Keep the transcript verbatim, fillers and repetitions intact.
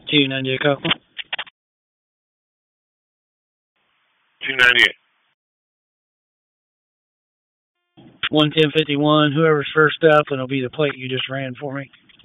two ninety-eight Coughlin. two ninety-eight. one ten fifty-one. Whoever's first up, and it'll be the plate you just ran for me.